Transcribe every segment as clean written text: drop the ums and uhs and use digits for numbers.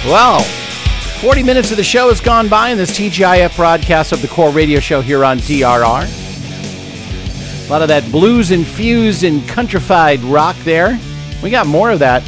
Well, 40 minutes of the show has gone by in this TGIF broadcast of the Core Radio Show here on DRR. A lot of that blues-infused and countrified rock there. We got more of that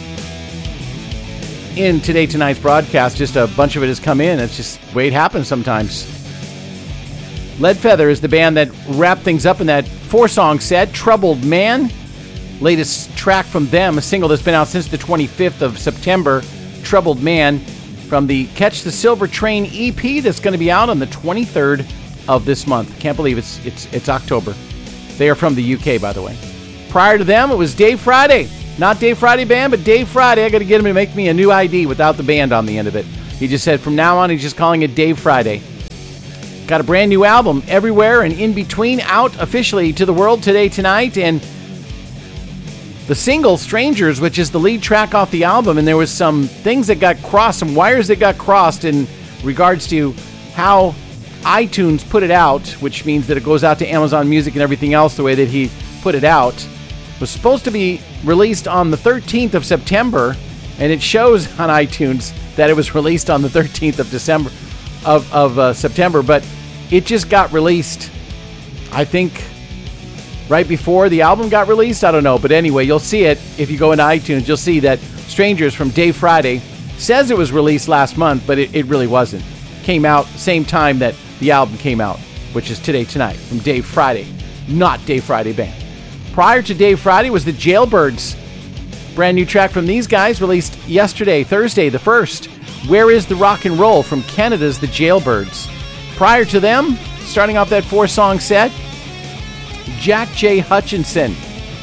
in tonight's broadcast. Just a bunch of it has come in. It's just the way it happens sometimes. Leadfeather is the band that wrapped things up in that 4-song set. Troubled Man, latest track from them, a single that's been out since the 25th of September. Troubled Man from the Catch the Silver Train EP that's going to be out on the 23rd of this month. Can't believe it's October. They are from the UK, by the way. Prior to them, it was Dave Friday. Not Dave Friday Band, but Dave Friday. I got to get him to make me a new ID without the band on the end of it. He just said from now on, he's just calling it Dave Friday. Got a brand new album, Everywhere and In Between, out officially to the world today, tonight. And the single, Strangers, which is the lead track off the album, and there was some things that got crossed, some wires that got crossed in regards to how iTunes put it out, which means that it goes out to Amazon Music and everything else the way that he put it out. It was supposed to be released on the 13th of September, and it shows on iTunes that it was released on the 13th of September, but it just got released, I think, right before the album got released. I don't know, but anyway, you'll see it if you go into iTunes. You'll see that Strangers from Dave Friday says it was released last month, but it really wasn't. Came out same time that the album came out, which is today, tonight, from Dave Friday, not Dave Friday Band. Prior to Dave Friday was the Jailbirds. Brand new track from these guys released yesterday, Thursday the 1st. Where is the Rock and Roll from Canada's The Jailbirds. Prior to them, starting off that 4-song set, Jack J. Hutchinson.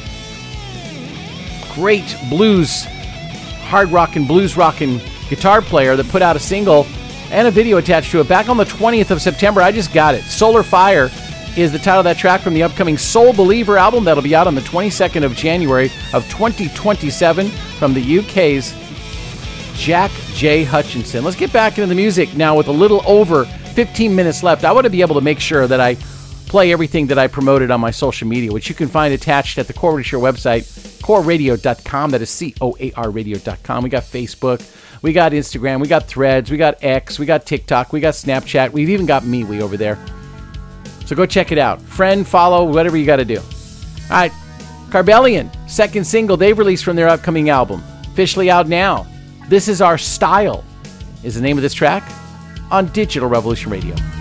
Great blues, hard rockin', blues rockin' guitar player that put out a single and a video attached to it back on the 20th of September. I just got it. Solar Fire is the title of that track from the upcoming Soul Believer album that'll be out on the 22nd of January of 2027 from the UK's Jack J. Hutchinson. Let's get back into the music now with a little over 15 minutes left. I want to be able to make sure that I play everything that I promoted on my social media, which you can find attached at the Core Radio Show website, coreradio.com. That is COAR radio.com. We got Facebook, we got Instagram, we got Threads, we got X, we got TikTok, we got Snapchat. We've even got MeWe over there. So go check it out. Friend, follow, whatever you got to do. All right, Carbellion, second single they've released from their upcoming album, officially out now. This Is Our Style is the name of this track on Digital Revolution Radio.